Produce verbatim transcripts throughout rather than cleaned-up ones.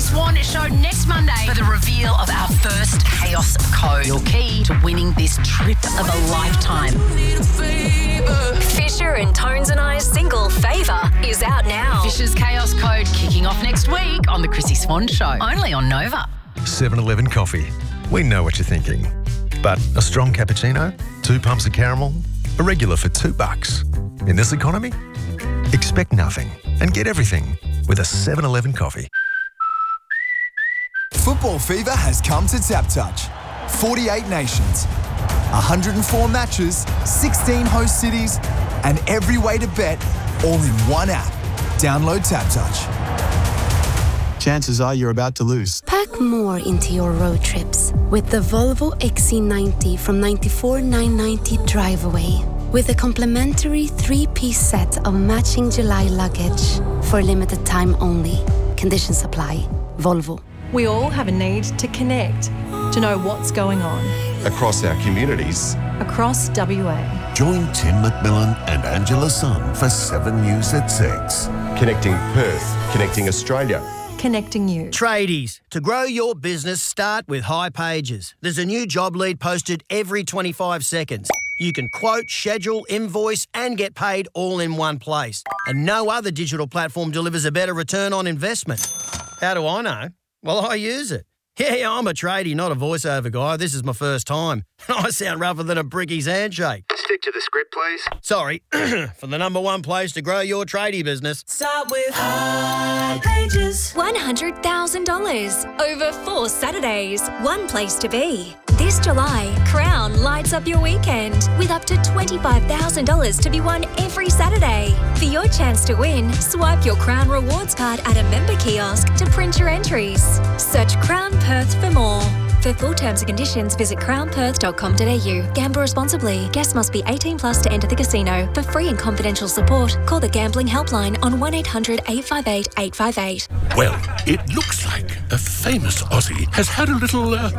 Swan Show next Monday for the reveal of our first Chaos Code. Your key to winning this trip of a lifetime. Fisher and Tones and I's single Favour is out now. Fisher's Chaos Code kicking off next week on the Chrissy Swan Show, only on Nova. seven eleven Coffee. We know what you're thinking. But a strong cappuccino? Two pumps of caramel? A regular for two bucks. In this economy? Expect nothing and get everything with a seven eleven Coffee. Football fever has come to Tap Touch. forty-eight nations, one hundred four matches, sixteen host cities, and every way to bet all in one app. Download Tap Touch. Chances are you're about to lose. Pack more into your road trips with the Volvo X C ninety from ninety-four thousand nine hundred ninety Drive Away. With a complimentary three-piece set of matching July luggage for limited time only. Conditions apply. Volvo. We all have a need to connect, to know what's going on. Across our communities. Across W A. Join Tim McMillan and Angela Sun for seven News at six. Connecting Perth, connecting Australia. Connecting you. Tradies, to grow your business, start with High Pages. There's a new job lead posted every twenty-five seconds. You can quote, schedule, invoice and get paid all in one place. And no other digital platform delivers a better return on investment. How do I know? Well, I use it. Yeah, I'm a tradie, not a voiceover guy. This is my first time. I sound rougher than a bricky's handshake. Stick to the script, please. Sorry. For the number one place to grow your tradie business. Start with High Pages. one hundred thousand dollars over four Saturdays. One place to be. This July, Crown lights up your weekend with up to twenty-five thousand dollars to be won every Saturday. For your chance to win, swipe your Crown Rewards card at a member kiosk to print your entries. Search Crown Perth for more. For full terms and conditions, visit crown perth dot com dot a u. Gamble responsibly. Guests must be eighteen plus to enter the casino. For free and confidential support, call the Gambling Helpline on one eight hundred eight five eight eight five eight. Well, it looks like a famous Aussie has had a little uh,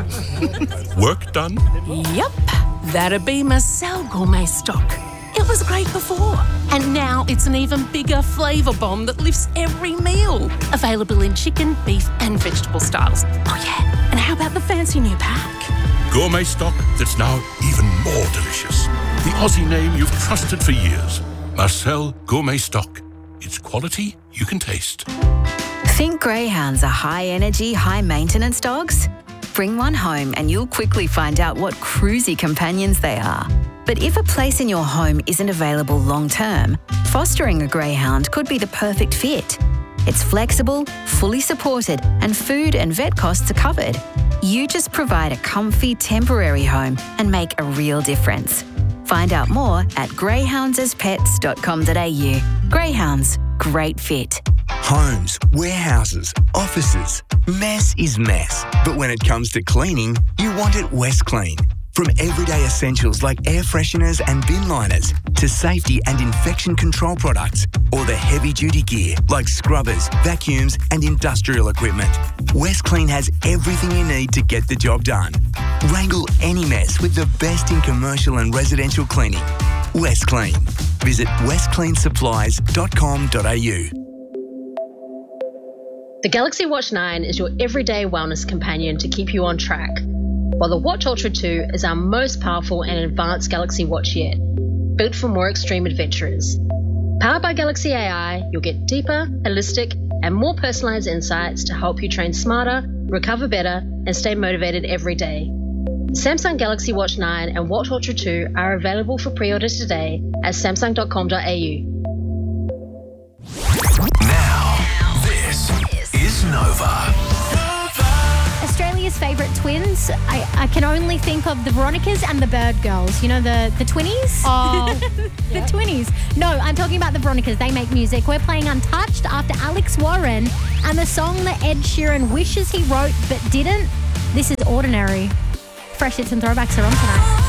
work done. Yep, that'd be Marcel Gourmet Stock. It was great before, and now it's an even bigger flavour bomb that lifts every meal. Available in chicken, beef and vegetable styles. Oh yeah, and how about the fancy new pack? Gourmet stock that's now even more delicious. The Aussie name you've trusted for years. Marcel Gourmet Stock. It's quality you can taste. Think greyhounds are high-energy, high-maintenance dogs? Bring one home and you'll quickly find out what cruisy companions they are. But if a place in your home isn't available long-term, fostering a greyhound could be the perfect fit. It's flexible, fully supported, and food and vet costs are covered. You just provide a comfy, temporary home and make a real difference. Find out more at greyhounds as pets dot com dot a u. Greyhounds, great fit. Homes, warehouses, offices. Mess is mess. But when it comes to cleaning, you want it West Clean. From everyday essentials like air fresheners and bin liners to safety and infection control products, or the heavy-duty gear like scrubbers, vacuums and industrial equipment, West Clean has everything you need to get the job done. Wrangle any mess with the best in commercial and residential cleaning. West Clean. Visit west clean supplies dot com dot a u. The Galaxy Watch nine is your everyday wellness companion to keep you on track, while the Watch Ultra two is our most powerful and advanced Galaxy Watch yet, built for more extreme adventurers. Powered by Galaxy A I, you'll get deeper, holistic, and more personalised insights to help you train smarter, recover better, and stay motivated every day. Samsung Galaxy Watch nine and Watch Ultra two are available for pre-order today at samsung dot com dot a u. Now, this is Nova. Australia's favourite twins. I, I can only think of the Veronicas and the Bird Girls. You know, the, the twinnies? Oh, the yeah. twinnies. No, I'm talking about the Veronicas. They make music. We're playing Untouched after Alex Warren and the song that Ed Sheeran wishes he wrote but didn't. This is Ordinary. Fresh hits and throwbacks are on tonight.